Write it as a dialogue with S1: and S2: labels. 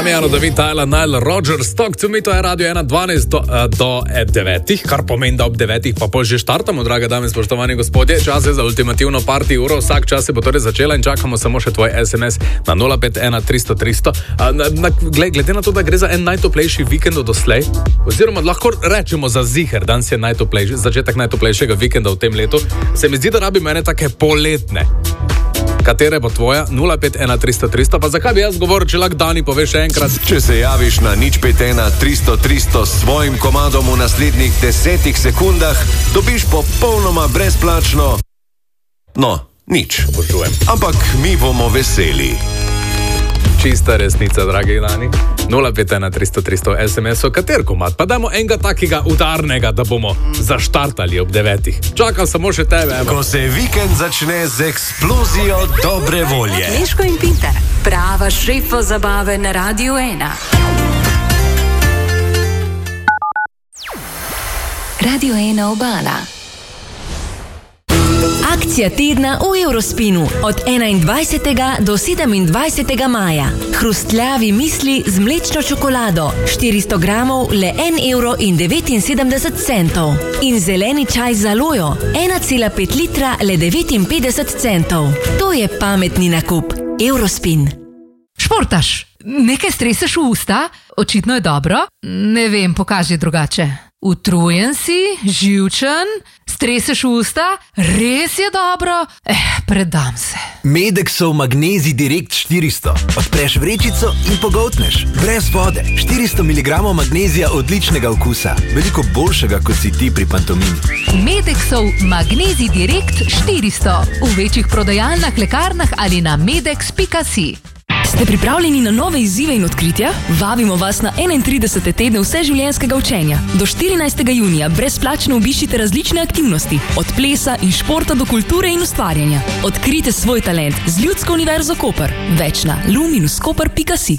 S1: Damiano, David, Tyler, Nile, Roger, Stock, to je Radio 1.12 do 9, kar pomeni, da ob 9 pa pol že štartamo, drage dame, spoštovani gospodje. Čas je za ultimativno party uro, vsak čas se bo torej začela in čakamo samo še tvoj SMS na 051 300 300. Glede na to, da gre za en najtoplejši vikend doslej, oziroma lahko rečemo za ziher, danes je začetek najtoplejšega vikenda v tem letu, se mi zdi, da rabi mene take poletne. Katere bo tvoja? 051 300 300. Pa zakaj bi jaz govoril, če lahko Dani poveš še enkrat?
S2: Če se javiš na 051 300 300 s svojim komadom v naslednjih 10 sekundah, dobiš popolnoma brezplačno. No, nič.
S1: Obožujem.
S2: Ampak mi bomo veseli.
S1: Čista resnica, dragi Dani. 051 300 300 SMS-o, kater komad? Pa dajmo enega takega udarnega, da bomo zaštartali ob 9. Čakam samo še tebe, evo.
S2: Ko se vikend začne z eksplozijo dobre volje.
S3: Miško in Pinter, prava šefa zabave na Radio 1. Radio 1 Obala. Akcija tedna v Eurospinu od 21. do 27. maja. Hrustljavi misli z mlečno čokolado, 400 gramov, le 1,79 €. In zeleni čaj z alojo, 1,5 litra, le 59 centov. To je pametni nakup. Eurospin.
S4: Športaš, nekaj streseš v usta? Očitno je dobro. Ne vem, pokaži drugače. Utrujen si, živčen, streseš v usta? Res je dobro? Predam se.
S5: Medexov Magnezij Direkt 400. Odpreš vrečico in pogoltneš. Brez vode. 400 mg magnezija odličnega okusa. Veliko boljšega, kot si ti pri pantomimi.
S4: Medexov Magnezij Direkt 400. V večjih prodajalnah, lekarnah ali na medex.si.
S6: Ste pripravljeni na nove izzive in odkritja? Vabimo vas na 31. tedne vseživljenjskega učenja. Do 14. junija brezplačno obiščite različne aktivnosti, od plesa in športa do kulture in ustvarjanja. Odkrijte svoj talent z Ljudsko univerzo Koper. Več na luminuskoper.si.